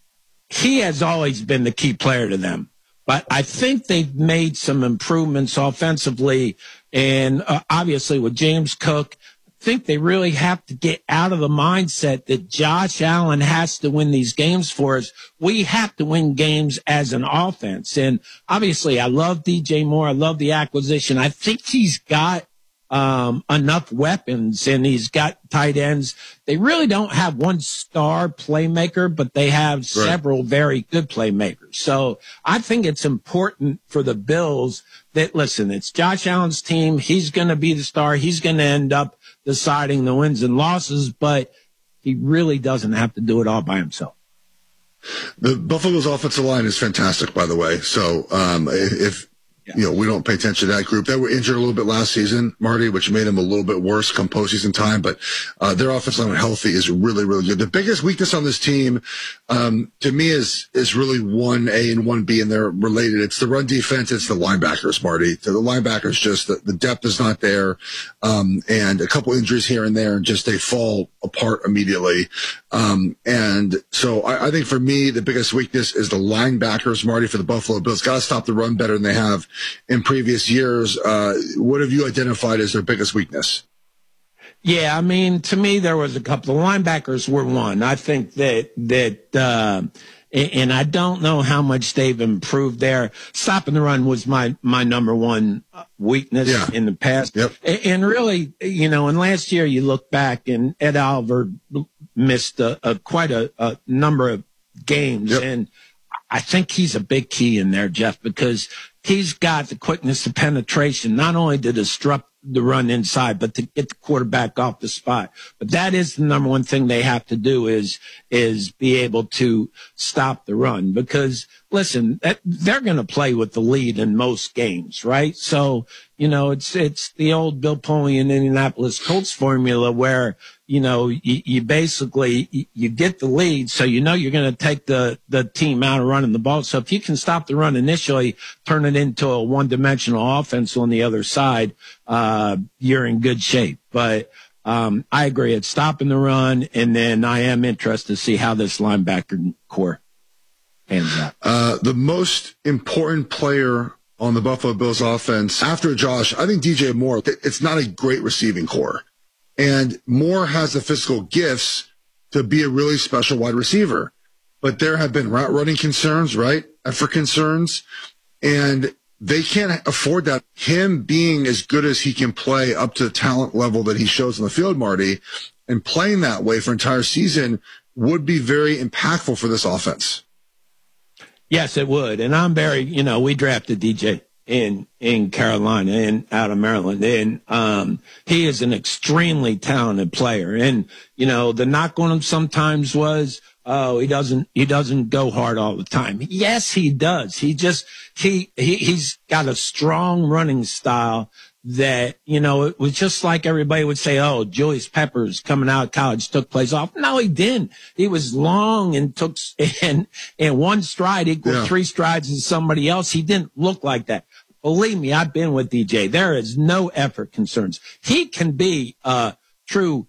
Speaker 4: he has always been the key player to them, but I think they've made some improvements offensively. And uh, obviously with James Cook, I think they really have to get out of the mindset that Josh Allen has to win these games for us. We have to win games as an offense. And obviously I love D J Moore. I love the acquisition. I think he's got um, enough weapons and he's got tight ends. They really don't have one star playmaker, but they have right. several very good playmakers. So I think it's important for the Bills that, listen, it's Josh Allen's team. He's going to be the star. He's going to end up deciding the wins and losses, but he really doesn't have to do it all by himself.
Speaker 3: The Buffalo's offensive line is fantastic, by the way. So um, if yeah. you know we don't pay attention to that group, they were injured a little bit last season, Marty, which made them a little bit worse come postseason time. But uh, their offensive line, when healthy, is really, really good. The biggest weakness on this team, um, to me, is is really one A and one B, and they're related. It's the run defense. It's the linebackers, Marty. The linebackers, just the, the depth is not there, um, and a couple injuries here and there, and just they fall apart immediately. Um, and so I, I think for me, the biggest weakness is the linebackers, Marty, for the Buffalo Bills. Got to stop the run better than they have in previous years. Uh, what have you identified as their biggest weakness?
Speaker 4: Yeah, I mean, to me, there was a couple. The linebackers were one. I think that, that, uh, and I don't know how much they've improved there. Stopping the run was my, my number one weakness yeah. in the past.
Speaker 3: Yep.
Speaker 4: And really, you know, and last year you look back and Ed Oliver missed a, a quite a, a number of games. Yep. And I think he's a big key in there, Jeff, because he's got the quickness of penetration, not only to disrupt the run inside, but to get the quarterback off the spot. But that is the number one thing they have to do is, is be able to stop the run because listen, that, they're going to play with the lead in most games, right? So, you know, it's, it's the old Bill Polian Indianapolis Colts formula where, you know, you, you basically, you, you get the lead. So, you know, you're going to take the, the team out of running the ball. So if you can stop the run initially, turn it into a one dimensional offense on the other side, uh, you're in good shape. But, um, I agree. It's stopping the run. And then I am interested to see how this linebacker core pans out.
Speaker 3: Uh, the most important player on the Buffalo Bills offense after Josh, I think D J Moore, it's not a great receiving core. And Moore has the physical gifts to be a really special wide receiver. But there have been route running concerns, right? Effort concerns. And they can't afford that. Him being as good as he can play up to the talent level that he shows on the field, Marty, and playing that way for an entire season would be very impactful for this offense.
Speaker 4: Yes, it would. And I'm very, you know, we drafted D J in, in Carolina and out of Maryland. And, um, he is an extremely talented player. And, you know, the knock on him sometimes was, oh, he doesn't, he doesn't go hard all the time. Yes, he does. He just, he, he, he's got a strong running style that, you know, it was just like everybody would say, oh, Julius Peppers coming out of college took plays off. No, he didn't. He was long and took, and, and one stride equaled yeah. three strides to somebody else. He didn't look like that. Believe me, I've been with D J. There is no effort concerns. He can be a true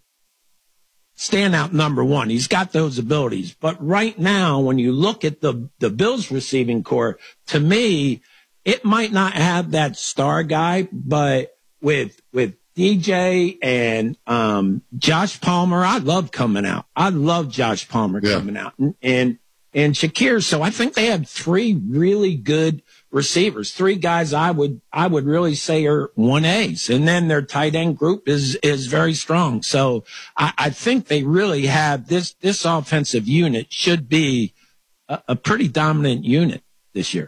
Speaker 4: standout number one. He's got those abilities. But right now, when you look at the, the Bills receiving core, to me, it might not have that star guy, but with, with D J and, um, Josh Palmer, I love coming out. I love Josh Palmer yeah. coming out and, and, and Shakir. So I think they have three really good receivers, three guys I would, I would really say are one A's. And then their tight end group is, is very strong. So I, I think they really have this, this offensive unit should be a, a pretty dominant unit this year.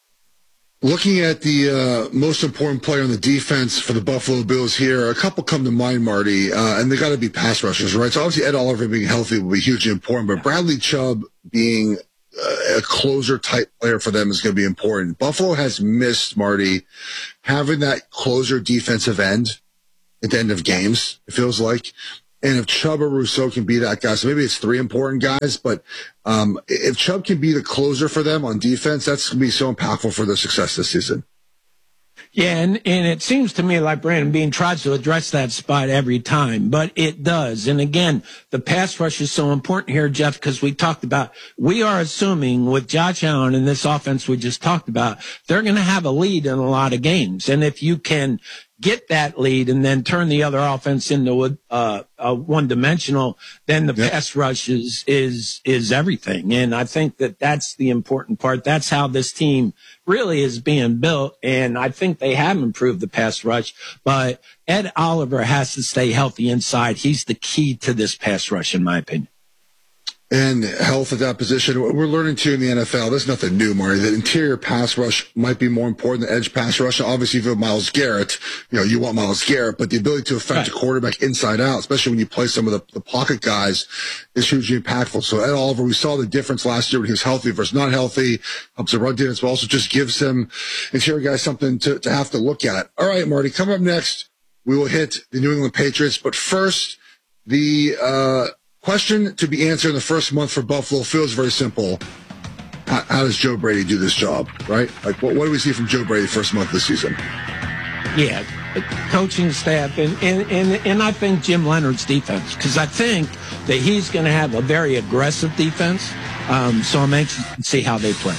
Speaker 3: Looking at the uh, most important player on the defense for the Buffalo Bills here, a couple come to mind, Marty, uh, and they got to be pass rushers, right? So obviously Ed Oliver being healthy will be hugely important, but Bradley Chubb being uh, a closer type player for them is going to be important. Buffalo has missed, Marty, having that closer defensive end at the end of games, it feels like. And if Chubb or Rousseau can be that guy, so maybe it's three important guys, but um, if Chubb can be the closer for them on defense, that's going to be so impactful for their success this season.
Speaker 4: Yeah, and, and it seems to me like Brandon Beane tries to address that spot every time, but it does. And again, the pass rush is so important here, Jeff, because we talked about, we are assuming with Josh Allen and this offense we just talked about, they're going to have a lead in a lot of games. And if you can get that lead and then turn the other offense into a, a one-dimensional, then the yep. pass rush is, is, is everything. And I think that that's the important part. That's how this team really is being built. And I think they have improved the pass rush, but Ed Oliver has to stay healthy inside. He's the key to this pass rush, in my opinion.
Speaker 3: And health at that position. We're learning too in the N F L. There's nothing new, Marty. The interior pass rush might be more important than edge pass rush. Obviously, if you have Myles Garrett, you know, you want Myles Garrett, but the ability to affect right. a quarterback inside out, especially when you play some of the, the pocket guys, is hugely impactful. So Ed Oliver, we saw the difference last year when he was healthy versus not healthy. Helps the run defense, but also just gives him interior guys something to, to have to look at. All right, Marty, coming up next, we will hit the New England Patriots. But first, the, uh, question to be answered in the first month for Buffalo feels very simple. How, how does Joe Brady do this job, right? Like, what, what do we see from Joe Brady first month this season?
Speaker 4: Yeah, coaching staff, and, and, and, and I think Jim Leonard's defense, because I think that he's going to have a very aggressive defense, um, so I'm anxious to see how they play.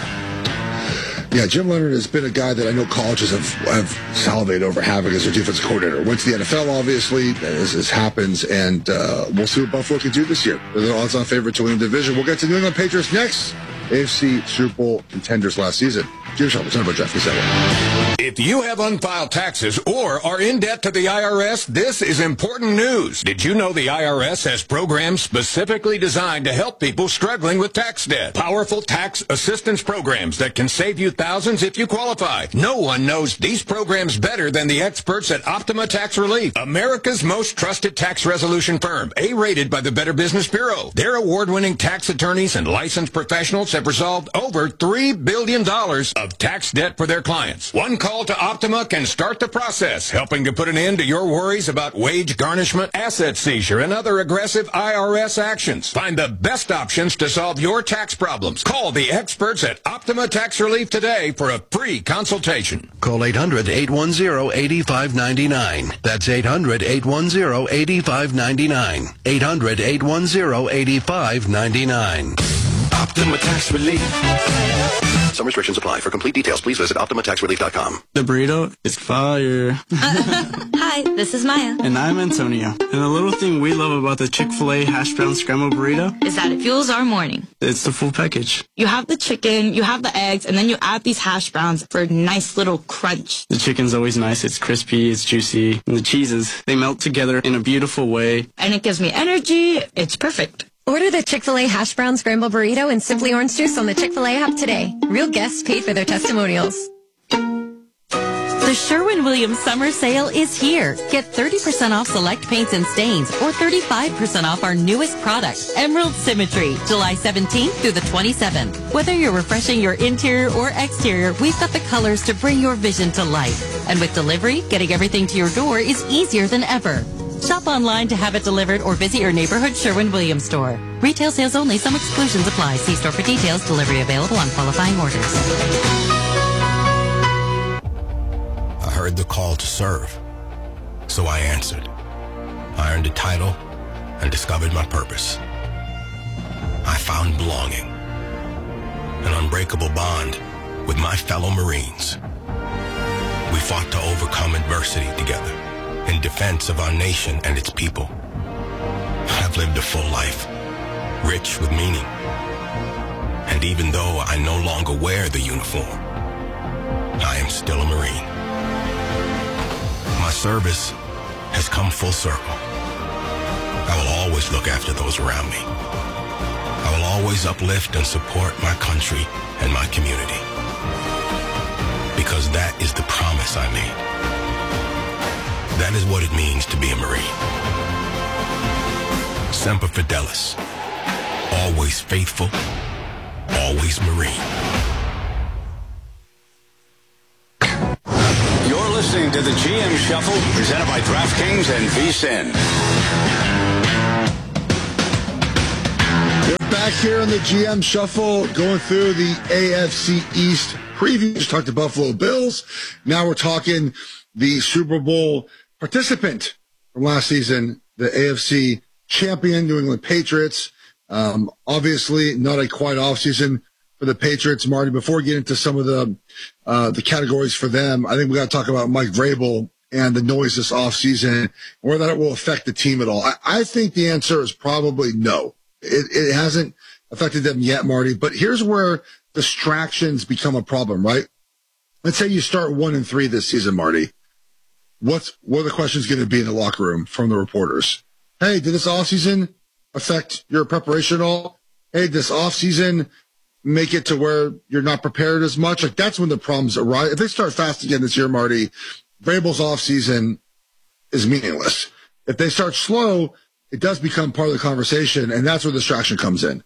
Speaker 3: Yeah, Jim Leonard has been a guy that I know colleges have, have salivated over having as their defense coordinator. Went to the N F L, obviously, as this happens, and uh, we'll see what Buffalo can do this year. They're the odds-on favorite to win the division. We'll get to New England Patriots next. A F C Super Bowl contenders last season. Cheers, Sean. About Jeff.
Speaker 5: If you have unfiled taxes or are in debt to the I R S, this is important news. Did you know the I R S has programs specifically designed to help people struggling with tax debt? Powerful tax assistance programs that can save you thousands if you qualify. No one knows these programs better than the experts at Optima Tax Relief, America's most trusted tax resolution firm, A-rated by the Better Business Bureau. Their award-winning tax attorneys and licensed professionals have resolved over three billion dollars of tax debt for their clients. One call to Optima can start the process, helping to put an end to your worries about wage garnishment, asset seizure, and other aggressive I R S actions. Find the best options to solve your tax problems. Call the experts at Optima Tax Relief today for a free consultation.
Speaker 6: Call eight hundred, eight one zero, eight five nine nine. That's eight hundred, eight one zero, eight five nine nine. eight hundred, eight one zero, eight five nine nine. Optima Tax Relief.
Speaker 7: Some restrictions apply. For complete details, please visit Optima Tax Relief dot com.
Speaker 8: The burrito is fire.
Speaker 9: Hi, this is Maya.
Speaker 8: And I'm Antonio. And the little thing we love about the Chick-fil-A hash brown scrambled burrito
Speaker 9: is that it fuels our morning.
Speaker 8: It's the full package.
Speaker 9: You have the chicken, you have the eggs, and then you add these hash browns for a nice little crunch.
Speaker 8: The chicken's always nice. It's crispy, it's juicy. And the cheeses, they melt together in a beautiful way.
Speaker 9: And it gives me energy. It's perfect.
Speaker 10: Order the Chick-fil-A Hash Brown Scrambled Burrito and Simply Orange Juice on the Chick-fil-A app today. Real guests paid for their testimonials.
Speaker 11: The Sherwin-Williams Summer Sale is here. Get thirty percent off select paints and stains or thirty-five percent off our newest product, Emerald Symmetry, July seventeenth through the twenty-seventh. Whether you're refreshing your interior or exterior, we've got the colors to bring your vision to life. And with delivery, getting everything to your door is easier than ever. Shop online to have it delivered or visit your neighborhood Sherwin-Williams store. Retail sales only. Some exclusions apply. See store for details. Delivery available on qualifying orders.
Speaker 27: I heard the call to serve, so I answered. I earned a title and discovered my purpose. I found belonging, an unbreakable bond with my fellow Marines. We fought to overcome adversity together, in defense of our nation and its people. I've lived a full life, rich with meaning. And even though I no longer wear the uniform, I am still a Marine. My service has come full circle. I will always look after those around me. I will always uplift and support my country and my community. Because that is the promise I made. That is what it means to be a Marine. Semper Fidelis. Always faithful, always Marine.
Speaker 19: You're listening to the G M Shuffle, presented by DraftKings and V S I N.
Speaker 3: We're back here on the G M Shuffle, going through the A F C East preview. Just talked to Buffalo Bills. Now we're talking the Super Bowl participant from last season, the A F C champion, New England Patriots. Um, obviously, not a quiet offseason for the Patriots, Marty. Before we get into some of the uh, the categories for them, I think we got to talk about Mike Vrabel and the noise this offseason, whether that will affect the team at all. I, I think the answer is probably no. It, it hasn't affected them yet, Marty. But here's where distractions become a problem, right? Let's say you start one and three this season, Marty. What's what are the questions going to be in the locker room from the reporters? Hey, did this offseason affect your preparation at all? Hey, did this offseason make it to where you're not prepared as much? Like, that's when the problems arise. If they start fast again this year, Marty, Vrabel's offseason is meaningless. If they start slow, it does become part of the conversation, and that's where distraction comes in.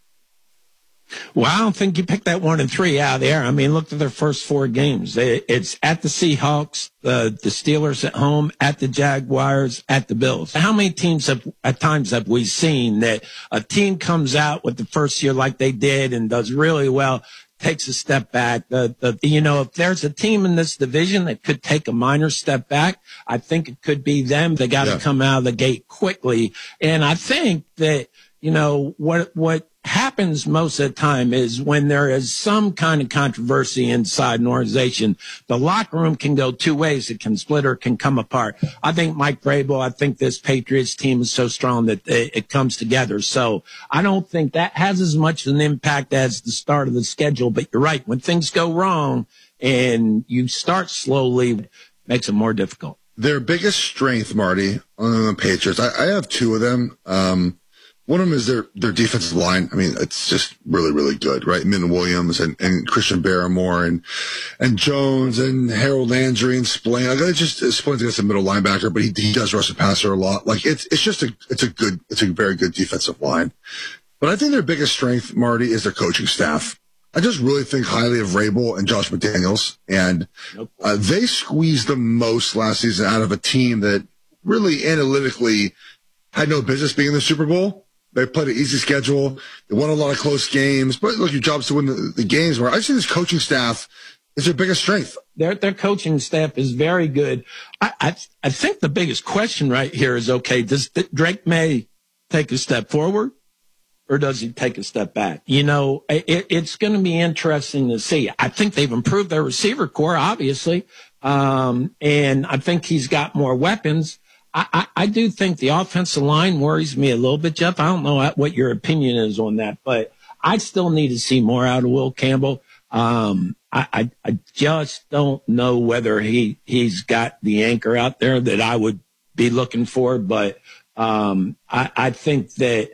Speaker 4: Well, I don't think you picked that one and three out of there. I mean, look at their first four games. It's at the Seahawks, the, the Steelers at home, at the Jaguars, at the Bills. How many teams have, at times have we seen that a team comes out with the first year like they did and does really well, takes a step back? The, the, you know, if there's a team in this division that could take a minor step back, I think it could be them. They got to yeah. come out of the gate quickly. And I think that, you know, what, what, happens most of the time is when there is some kind of controversy inside an organization, the locker room can go two ways. It can split or it can come apart. I think Mike Vrabel, I think this Patriots team is so strong that it, it comes together. So I don't think that has as much an impact as the start of the schedule. But you're right. When things go wrong and you start slowly, it makes it more difficult. Their biggest strength, Marty, on the Patriots, I, I have two of them. Um, One of them is their, their defensive line. I mean, it's just really, really good, right? Minton Williams and, and Christian Barrymore and, and Jones and Harold Landry and Spillane. Like, it's just, Spillane's against a middle linebacker, but he, he does rush the passer a lot. Like, it's, it's just a, it's a good, it's a very good defensive line. But I think their biggest strength, Marty, is their coaching staff. I just really think highly of Vrabel and Josh McDaniels. And, uh, they squeezed the most last season out of a team that really analytically had no business being in the Super Bowl. They played an easy schedule. They won a lot of close games. But look, your job's to win the, the games. Where I see this coaching staff is their biggest strength. Their their coaching staff is very good. I I, I think the biggest question right here is, okay, does Drake May take a step forward or does he take a step back? You know, it, it's going to be interesting to see. I think they've improved their receiver core, obviously, um, and I think he's got more weapons. I, I, I do think the offensive line worries me a little bit, Jeff. I don't know what your opinion is on that, but I still need to see more out of Will Campbell. Um, I, I, I just don't know whether he, he's got the anchor out there that I would be looking for, but, um, I, I think that,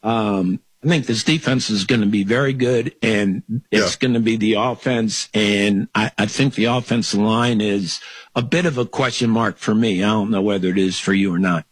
Speaker 4: um, I think this defense is going to be very good, and it's yeah. going to be the offense. And I, I think the offensive line is a bit of a question mark for me. I don't know whether it is for you or not.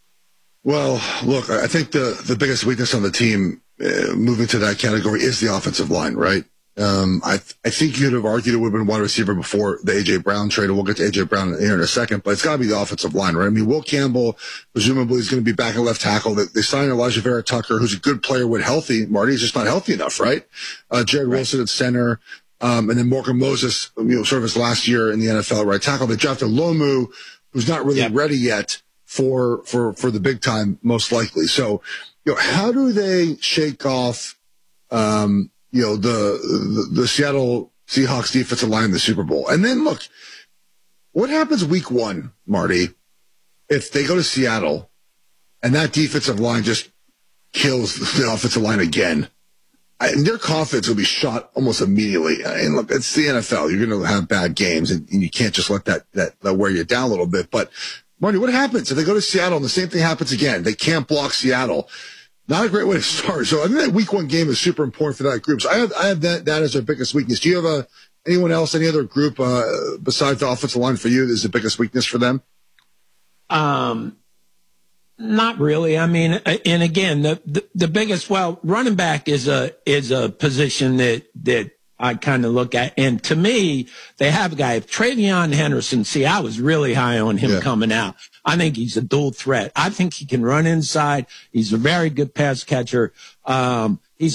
Speaker 4: Well, look, I think the, the biggest weakness on the team uh, moving to that category is the offensive line, right? Um, I th- I think you'd have argued it would have been wide receiver before the A J Brown trade, and we'll get to A J Brown here in a second, but it's got to be the offensive line, right? I mean, Will Campbell presumably is going to be back at left tackle. They, they signed Elijah Vera Tucker, who's a good player when healthy. Marty, he's just not healthy enough, right? Uh, Jared right. Wilson at center, um, and then Morgan Moses, you know, sort of his last year in the N F L at right tackle. They drafted Lomu, who's not really yep. ready yet for, for, for the big time, most likely. So, you know, how do they shake off, um, you know, the, the, the Seattle Seahawks defensive line in the Super Bowl? And then look, what happens week one, Marty, if they go to Seattle and that defensive line just kills the offensive line again? And their confidence will be shot almost immediately. And look, it's the N F L. You're going to have bad games, and, and you can't just let that, that, that wear you down a little bit. But Marty, what happens if they go to Seattle and the same thing happens again? They can't block Seattle. Not a great way to start. So I think that week one game is super important for that group. So I have, I have that, that as their biggest weakness. Do you have a, anyone else, any other group, uh, besides the offensive line for you that is the biggest weakness for them? Um, Not really. I mean, and again, the, the, the biggest, well, running back is a, is a position that, that I kind of look at. And to me, they have a guy, if Travion Henderson, see, I was really high on him yeah. coming out. I think he's a dual threat. I think he can run inside. He's a very good pass catcher. Um,